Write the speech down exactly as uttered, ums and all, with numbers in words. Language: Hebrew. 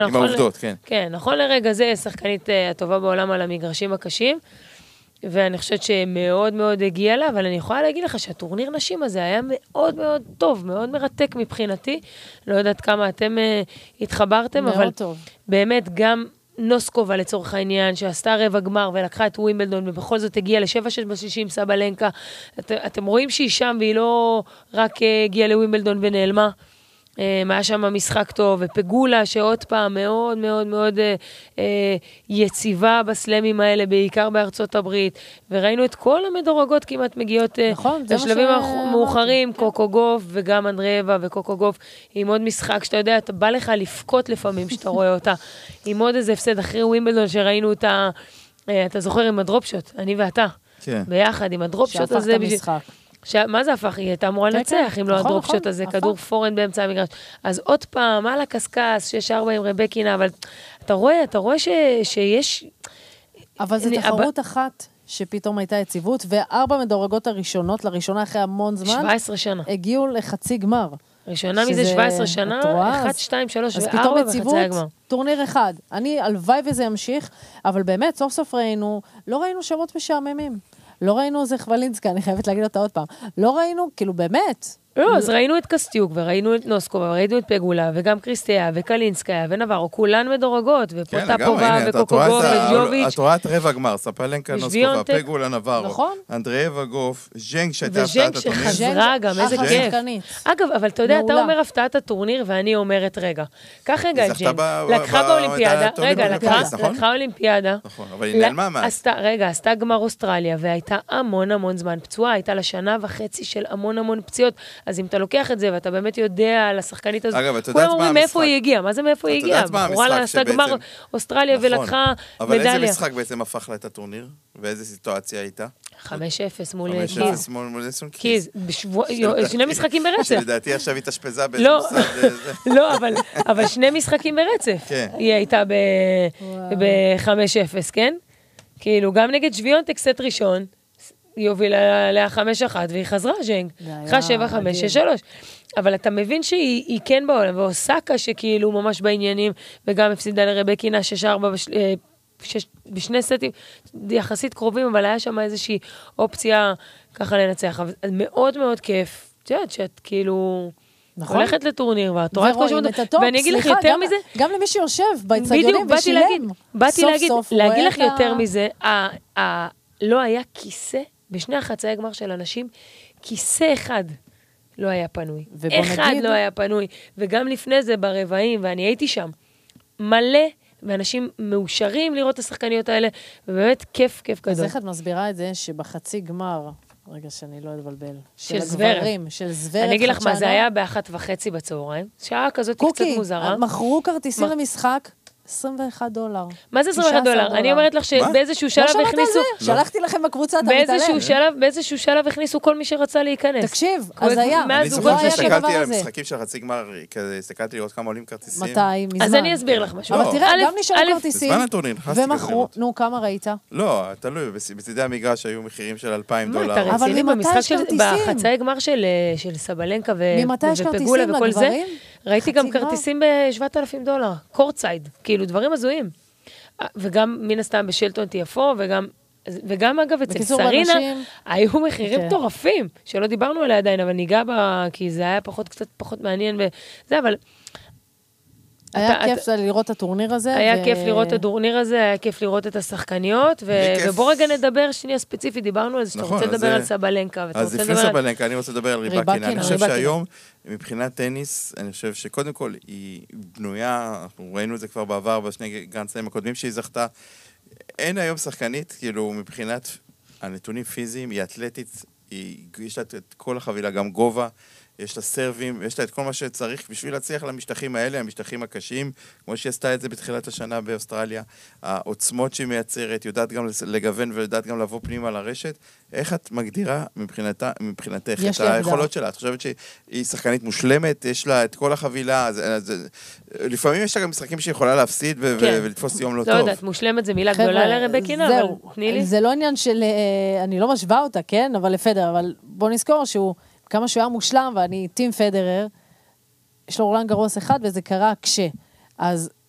עם העובדות, כן. כן, נכון לרגע זה, שחקנית הטובה בעולם על המגרשים הקשים, ואני חושבת שמאוד מאוד הגיע לה, אבל אני יכולה להגיד לך שהטורניר נשים הזה היה מאוד מאוד טוב, מאוד מרתק מבחינתי, לא יודעת כמה אתם התחברתם, אבל באמת גם נוסקובה לצורך העניין, שעשתה רבע גמר ולקחה את ווימבלדון, ובכל זאת הגיעה לשבע שש בשישים סבלנקה. את, אתם רואים שהיא שם, והיא לא רק הגיעה לווימבלדון ונעלמה. היה שם משחק טוב, ופגולה שעוד פעם מאוד מאוד מאוד אה, אה, יציבה בסלמים האלה, בעיקר בארצות הברית, וראינו את כל המדורגות כמעט מגיעות נכון, לשלבים המאוחרים, קוקו גוף וגם אנדריאבה וקוקו גוף, עם עוד משחק שאתה יודע, אתה בא לך לפקוט לפעמים שאתה רואה אותה, עם עוד איזה הפסד אחרי ווימבלדון שראינו אותה, אה, אתה זוכר עם הדרופשוט, אני ואתה, כן. ביחד עם הדרופשוט הזה. שהפך את המשחק. ש... מה זה הפך? היא הייתה אמורה לנצח, אם לא הדרופשוט הזה, כדור פורן באמצע המגרש. אז עוד פעם, על הקסקס, שש ארבע עם רבקינה, אבל אתה רואה, אתה רואה ש... שיש... אבל זו תחרות אחת שפתאום הייתה יציבות, וארבע מדורגות הראשונות, לראשונה אחרי המון זמן, שבע עשרה שנה. הגיעו לחצי גמר. ראשונה מזה שבע עשרה שנה, אחת, שתיים, שלוש וארבע וחצי הגמר. טורניר אחד. אני, הלוואי וזה ימשיך, אבל באמת, סוף סוף ראינו, לא ראינו שמות משעממים. לא ראינו זה חבלינסקה, אני חייבת להגיד אותה עוד פעם. לא ראינו, כאילו באמת. לא, אז ראינו את קסטיוק, וראינו את נוסקובה, וראינו את פגולה, וגם קריסטיה, וקלינסקיה, ונברו, כולן מדורגות, ופוטפובה, וקוקוגו, וג'וביץ'. את רואה את רבע גמר, ספלנקה, נוסקובה, פגולה, נברו, אנדריאבה גוף, ז'נג שהייתה הפתעת הטורניר. וז'נג שחזרה גם, איזה כיף. אגב, אבל אתה יודע, אתה אומר הפתעת הטורניר, ואני אומרת, רגע, קח רגע את ז'נג, לקחה באולימפיאדה, רגע, לקחה אולימפיאדה, אבל היא נעלמה מאז. רגע, עשתה גמר אוסטרליה, והייתה המון המון זמן פצועה, הייתה לה שנה וחצי של המון המון פציעות. אז אם אתה לוקח את זה, ואתה באמת יודע על השחקנית הזאת, אגב, אתה יודעת מה המשחק? מאיפה היא הגיעה? מה זה מאיפה היא הגיעה? בחורה לה עשתה גמר אוסטרליה ולקחה מדליה. אבל איזה משחק בעצם הפך לה את הטורניר? ואיזה סיטואציה הייתה? חמש אפס מול קיז. חמש אפס מול נסון קיז. שני משחקים ברצף. שלדעתי עכשיו היא תשפזה באיזה מוסד. לא, אבל שני משחקים ברצף. היא הייתה ב-חמש אפס, כן? כאילו, גם נגד שוויונטק סט ראשון, היא הובילה עליה חמש אחת, והיא חזרה ז'נג. אחרי שבע חמש שש שלוש. אבל אתה מבין שהיא כן בעולם, ואוסקה שכאילו ממש בעניינים, וגם הפסידה לרבקינה שש ארבע בשני סטים, יחסית קרובים, אבל היה שם איזושהי אופציה ככה לנצח. אבל מאוד מאוד כיף. את יודעת שאת כאילו... הולכת לטורניר, ואת רואה את כל שבוע, ואני אגיד לך יותר מזה... גם למי שיושב באצטדיונים ושילם. באתי להגיד, להגיד לך יותר מזה, לא היה כיסא, בשני החצאי גמר של אנשים, כיסא אחד לא היה פנוי. אחד לא היה פנוי. וגם לפני זה ברבעים, ואני הייתי שם, מלא, ואנשים מאושרים לראות את השחקניות האלה, ובאמת כיף, כיף גדול. אז איך את מסבירה את זה שבחצי גמר, רגע שאני לא אתבלבל, של זוורב. של זוורב. אני אגיד לך מה, זה היה באחת וחצי בצהריים, שעה כזאת קצת מוזרה. קוקי, מכרו כרטיסים למשחק, עשרים ואחד דולר. מה זה עשרים ואחד דולר? אני אומרת לך שבאיזשהו שלב הכניסו... שלחתי לכם בקבוצה, אתה מתעלם. באיזשהו שלב הכניסו כל מי שרצה להיכנס. תקשיב, אז היה. אני זוכר שסתכלתי על משחקים של חצי גמר, הסתכלתי לראות כמה עולים כרטיסים. מתי? מזמן. אז אני אסביר לך משהו. אבל תראה, גם נשארו כרטיסים. בזמן הטורניר, נכנסתי כזה לראות. נו, כמה ראית? לא, תלוי, בצדי המגרש היו מחירים של אלפיים דולר. אתה רציני במשחק של... בחצאי גמר של סבלנקה ופגולה וכל זה, ראיתי גם כרטיסים ב-שבעת אלפים דולר. קורטסייד, כאילו דברים הזויים. וגם מן הסתם בשלטון תיפו, וגם, וגם אגב אצל סרינה, היו מחירים טורפים, שלא דיברנו עליה עדיין, אבל ניגע בה, כי זה היה פחות, קצת פחות מעניין, וזה, אבל... היה כיף לראות את הטורניר הזה. היה כיף לראות את הטורניר הזה, היה כיף לראות את השחקניות, ובוא רגע נדבר שנייה ספציפית, דיברנו על זה, שאתה רוצה לדבר על סבלנקה, אז לפני סבלנקה, אני רוצה לדבר על ריבקינה. אני חושב שהיום, מבחינת טניס, אני חושב שקודם כל היא בנויה, אנחנו ראינו את זה כבר בעבר, בשני גרנדסלאמים הקודמים שהיא זכתה, אין היום שחקנית, כאילו מבחינת הנתונים פיזיים, היא אתלטית, יש לה את כל החבילה, גם גובה, יש לה סרבים, יש לה את כל מה שצריך בשביל להצליח למשטחים האלה, המשטחים הקשים, כמו שהיא עשתה את זה בתחילת השנה באוסטרליה, העוצמות שהיא מייצרת, יודעת גם לגוון ויודעת גם לבוא פנימה לרשת. איך את מגדירה מבחינתה, מבחינתך את היכולות שלה? את חושבת שהיא שחקנית מושלמת, יש לה את כל החבילה, לפעמים יש לה גם משחקים שהיא יכולה להפסיד ולתפוס יום לא טוב. לא יודעת, מושלמת זה מילה גדולה לרבקינה, אבל תני לי. זה לא עניין של, אני לא משווה אותה, כן? אבל לפדר, אבל בוא נזכור שהוא כמה שהוא היה מושלם, ואני טים פדרר, יש לו רולנד גרוס אחד, וזה קרה כש. אז